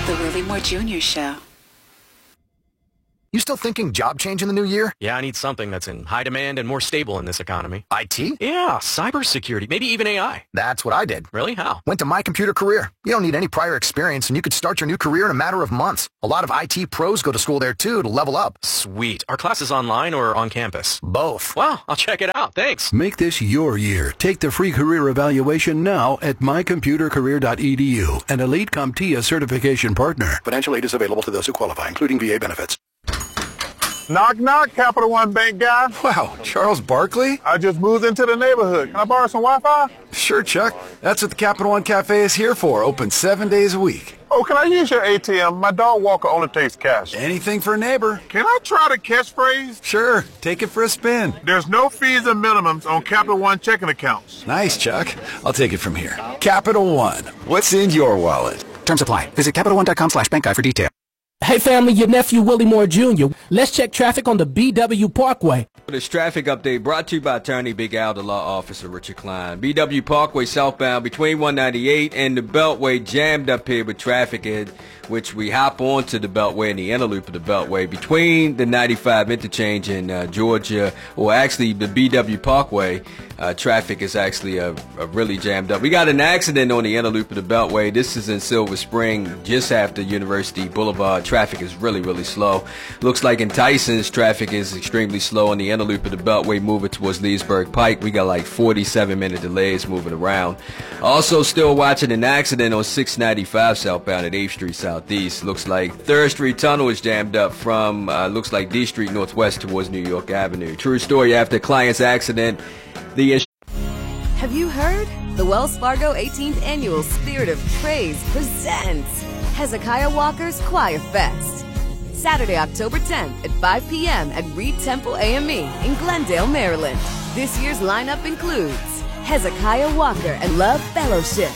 The Willie Moore Jr. Show. You still thinking job change in the new year? Yeah, I need something that's in high demand and more stable in this economy. IT? Yeah, cybersecurity, maybe even AI. That's what I did. Really? How? Went to My Computer Career. You don't need any prior experience, and you could start your new career in a matter of months. A lot of IT pros go to school there, too, to level up. Sweet. Are classes online or on campus? Both. Wow, I'll check it out. Thanks. Make this your year. Take the free career evaluation now at mycomputercareer.edu, an Elite CompTIA certification partner. Financial aid is available to those who qualify, including VA benefits. Knock, knock, Capital One Bank guy. Wow, Charles Barkley? I just moved into the neighborhood. Can I borrow some Wi-Fi? Sure, Chuck. That's what the Capital One Cafe is here for. Open 7 days a week. Oh, can I use your ATM? My dog walker only takes cash. Anything for a neighbor. Can I try the catchphrase? Sure, take it for a spin. There's no fees and minimums on Capital One checking accounts. Nice, Chuck. I'll take it from here. Capital One. What's in your wallet? Terms apply. Visit CapitalOne.com/bankguy for details. Hey family, your nephew Willie Moore Jr. Let's check traffic on the BW Parkway. This traffic update brought to you by Attorney Big Al, the law officer Richard Klein. BW Parkway southbound between 198 and the Beltway jammed up here with traffic, which we hop onto the Beltway and the inner loop of the Beltway between the 95 interchange in Georgia, or actually the BW Parkway. Traffic is actually really jammed up. We got an accident on the inner loop of the Beltway. This is in Silver Spring, just after University Boulevard. Traffic is really, really slow. Looks like in Tyson's, traffic is extremely slow on the inner loop of the Beltway moving towards Leesburg Pike. We got like 47-minute delays moving around. Also still watching an accident on 695 southbound at 8th Street Southeast. Looks like 3rd Street Tunnel is jammed up from, looks like D Street Northwest towards New York Avenue. True story after client's accident. Have you heard? The Wells Fargo 18th Annual Spirit of Praise presents Hezekiah Walker's Choir Fest. Saturday, October 10th at 5 p.m. at Reed Temple AME in Glendale, Maryland. This year's lineup includes Hezekiah Walker and Love Fellowship,